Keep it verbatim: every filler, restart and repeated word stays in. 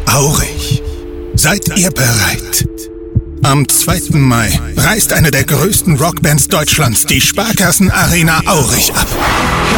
Aurich. Seid ihr bereit? Am zweiten Mai reißt eine der größten Rockbands Deutschlands die Sparkassen-Arena Aurich ab.